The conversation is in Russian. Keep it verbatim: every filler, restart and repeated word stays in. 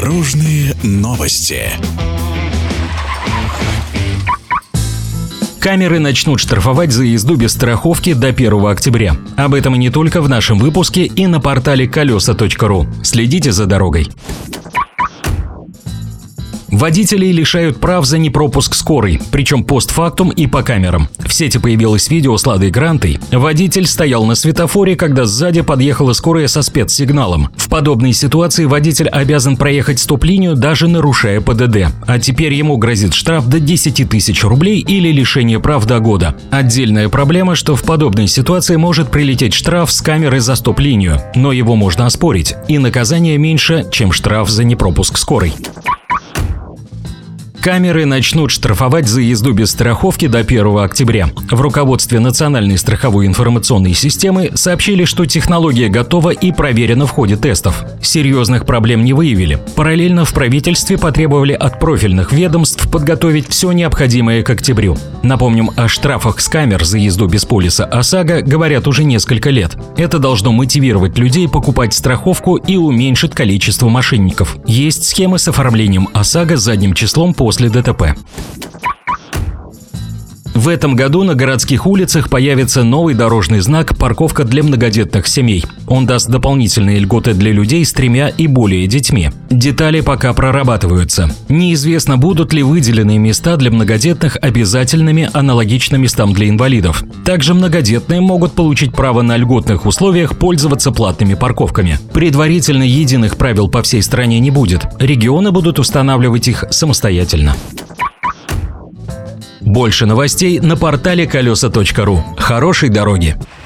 Дорожные новости. Камеры начнут штрафовать за езду без страховки до первого октября. Об этом и не только в нашем выпуске и на портале колеса точка ру. Следите за дорогой. Водителей лишают прав за непропуск скорой, причем постфактум и по камерам. В сети появилось видео с Ладой Грантой. Водитель стоял на светофоре, когда сзади подъехала скорая со спецсигналом. В подобной ситуации водитель обязан проехать стоп-линию, даже нарушая пэ дэ дэ. А теперь ему грозит штраф до десяти тысяч рублей или лишение прав до года. Отдельная проблема, что в подобной ситуации может прилететь штраф с камеры за стоп-линию, но его можно оспорить, и наказание меньше, чем штраф за непропуск скорой. Камеры начнут штрафовать за езду без страховки до первого октября. В руководстве Национальной страховой информационной системы сообщили, что технология готова и проверена в ходе тестов. Серьезных проблем не выявили. Параллельно в правительстве потребовали от профильных ведомств подготовить все необходимое к октябрю. Напомним, о штрафах с камер за езду без полиса ОСАГО говорят уже несколько лет. Это должно мотивировать людей покупать страховку и уменьшить количество мошенников. Есть схемы с оформлением ОСАГО задним числом после дэ тэ пэ. В этом году на городских улицах появится новый дорожный знак «Парковка для многодетных семей». Он даст дополнительные льготы для людей с тремя и более детьми. Детали пока прорабатываются. Неизвестно, будут ли выделенные места для многодетных обязательными аналогично местам для инвалидов. Также многодетные могут получить право на льготных условиях пользоваться платными парковками. Предварительно единых правил по всей стране не будет. Регионы будут устанавливать их самостоятельно. Больше новостей на портале колеса точка ру. Хорошей дороги!